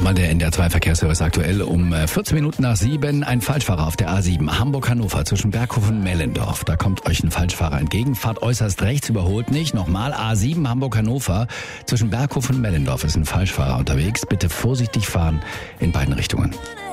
Nochmal der NDR2 Verkehrsservice aktuell um 14 Minuten nach 7. Ein Falschfahrer auf der A7 Hamburg-Hannover zwischen Berghof und Mellendorf. Da kommt euch ein Falschfahrer entgegen. Fahrt äußerst rechts, überholt nicht. Nochmal A7 Hamburg-Hannover zwischen Berghof und Mellendorf ist ein Falschfahrer unterwegs. Bitte vorsichtig fahren in beiden Richtungen.